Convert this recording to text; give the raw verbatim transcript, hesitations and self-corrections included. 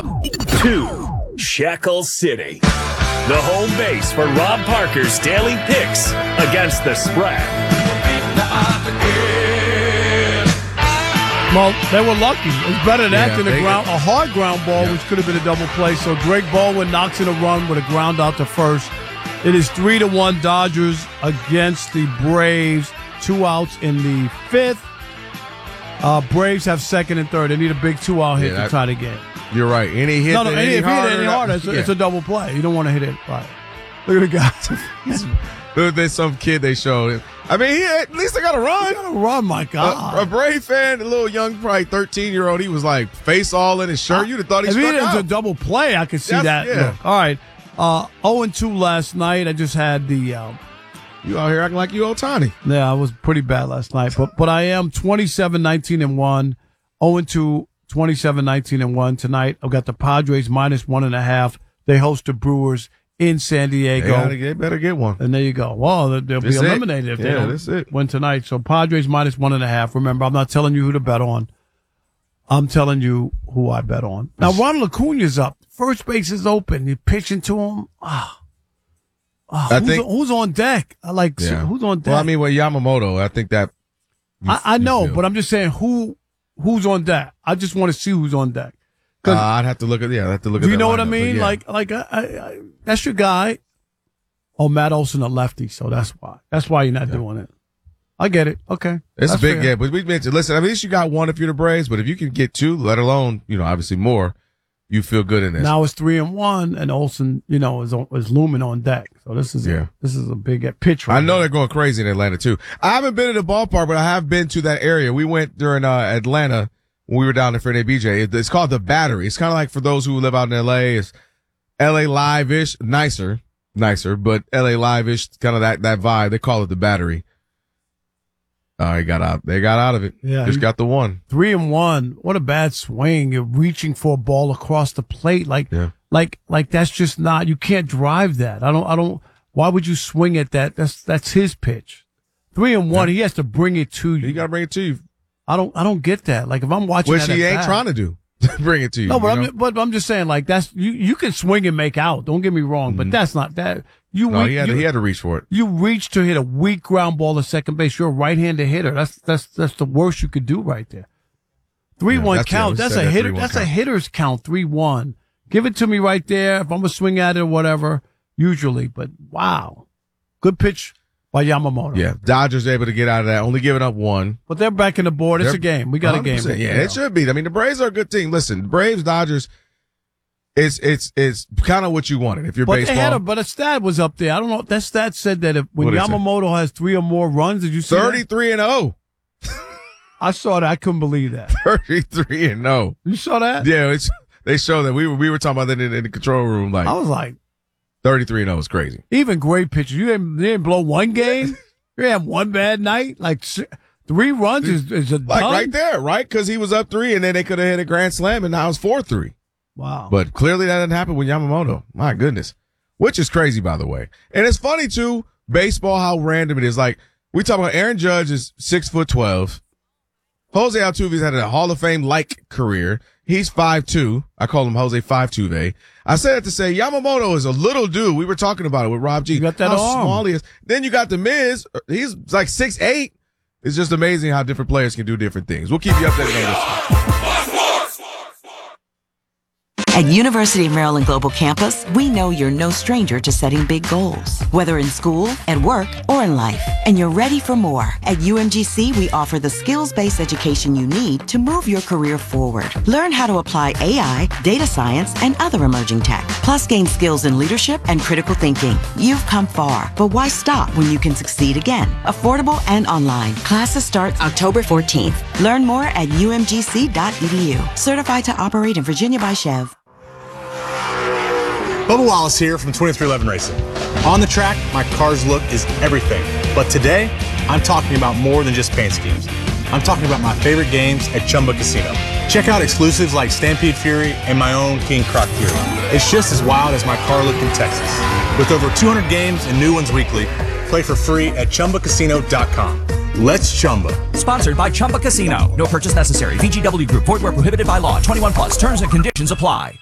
Welcome to Shackle City, the home base for Rob Parker's daily picks against the spread. Well, they were lucky. It's better than that Yeah, than a, they ground, got- a hard ground ball, Yeah. which could have been a double play. So Greg Baldwin knocks in a run with a ground out to first. It is three to one Dodgers against the Braves. Two outs in the fifth. Uh, Braves have second and third. They need a big two-out hit Yeah, to that- tie the game. You're right. Any hit No, no, that any, any if you hit harder, it any that- harder, it's, a, yeah. it's a double play. You don't want to hit it right. Look at the guy. Look, There's some kid they showed. I mean, he at least they got to run. Gotta run, my God. A, a Brave fan, a little young, probably thirteen-year-old, he was like face all in his shirt. You'd have thought he if he struck hit out. a double play, I could see That's- that. yeah. Look, all right. Uh, oh and two last night. I just had the uh, You out here acting like you Ohtani. Yeah, I was pretty bad last night, but but I am twenty-seven nineteen and one, oh and two, twenty-seven nineteen and one tonight. I've got the Padres minus one and a half. They host the Brewers in San Diego. They, gotta, they better get one. And there you go. Well, they'll, they'll be That's it. eliminated if they Yeah, don't that's it. win tonight. So Padres minus one and a half. Remember, I'm not telling you who to bet on. I'm telling you who I bet on. Now, Ronald Acuna's up. First base is open. You're pitching to him. Ah. Ah, I who's, think- who's on deck? I like Yeah. who's on deck. Well, I mean, with Yamamoto, I think that. you- I, I you know, feel. but I'm just saying who who's on deck. I just want to see who's on deck. Uh, I'd have to look at yeah. I'd have to look Do at. you that know what I lineup, but mean? yeah. Like, like I, I, I, that's your guy. Oh, Matt Olson, a lefty, so that's why. That's why you're not doing it. I get it. Okay, It's That's big, fair. yeah. But we mentioned, listen, at least you got one if you're the Braves, but if you can get two, let alone, you know, obviously more, you feel good in this. Now it's three and one, and Olson, you know, is on- is looming on deck. So this is Yeah. a, this is a big pitch. Right I know now. they're going crazy in Atlanta too. I haven't been to the ballpark, but I have been to that area. We went during uh, Atlanta when we were down there for an B J. It- It's called the Battery. It's kind of like for those who live out in L A. It's L A Live-ish, nicer, nicer, but L A Live-ish, kind of that that vibe. They call it the Battery. Uh, they got out. They got out of it. Yeah, just you- got the one. Three and one. What a bad swing! You're reaching for a ball across the plate, like, Yeah. like, like that's just not. You can't drive that. I don't. I don't. Why would you swing at that? That's that's his pitch. Three and one. He has to bring it to you. You got to bring it to you, I don't. I don't get that. Like if I'm watching, which that he at ain't bat- trying to do. Bring it to you. No, but you I'm know? but I'm just saying like that's you. You can swing and make out. Don't get me wrong, but that's not that. You no, re- he had, you, to, he had to reach for it. you reach to hit a weak ground ball to second base. You're a right-handed hitter. That's that's that's the worst you could do right there. Three Yeah, one that's- yeah, count. we That's said a that hitter. three one That's a count. hitter's count. Three one. Give it to me right there. If I'm gonna swing at it or whatever, usually. But wow, good pitch by Yamamoto. Yeah, Dodgers able to get out of that, only giving up one. But they're back in the board. It's They're a game. We got a game. one hundred percent. Yeah, You know. it should be. I mean, the Braves are a good team. Listen, the Braves, Dodgers, it's it's it's kind of what you wanted. If you're But baseball, they had a, but a stat was up there. I don't know. That stat said that if when What is it? Yamamoto has three or more runs, did you see that? thirty-three and oh. I saw that. I couldn't believe that. thirty-three and oh. You saw that? Yeah, it's they show that we were we were talking about that in, in the control room. Like I was like, thirty-three and oh is crazy. even great pitchers. You didn't, you didn't blow one game. You didn't have one bad night. Like s- three runs is, is a Like ton? right there, right? Because he was up three, and then they could have hit a grand slam, and now it's four three. Wow. But clearly that didn't happen with Yamamoto. My goodness. Which is crazy, by the way. And it's funny, too, baseball, how random it is. Like, we talk about Aaron Judge is six foot twelve. Jose Altuve's had a Hall of Fame-like career. He's five two. I call him Jose five two. I say that to say Yamamoto is a little dude. We were talking about it with Rob G. You got that how arm. small he is. Then you got the Miz. He's like six eight. It's just amazing how different players can do different things. We'll keep you updated on this. At University of Maryland Global Campus, we know you're no stranger to setting big goals, whether in school, at work, or in life. And you're ready for more. At U M G C, we offer the skills-based education you need to move your career forward. Learn how to apply A I, data science, and other emerging tech. Plus, gain skills in leadership and critical thinking. You've come far, but why stop when you can succeed again? Affordable and online. Classes start October fourteenth. Learn more at U M G C dot E D U. Certified to operate in Virginia by Chev. Bubba Wallace here from twenty-three eleven Racing. On the track, my car's look is everything. But today, I'm talking about more than just paint schemes. I'm talking about my favorite games at Chumba Casino. Check out exclusives like Stampede Fury and my own King Croc Fury. It's just as wild as my car look in Texas. With over two hundred games and new ones weekly, play for free at Chumba Casino dot com. Let's Chumba. Sponsored by Chumba Casino. No purchase necessary. V G W Group. Void where prohibited by law. twenty-one plus. Terms and conditions apply.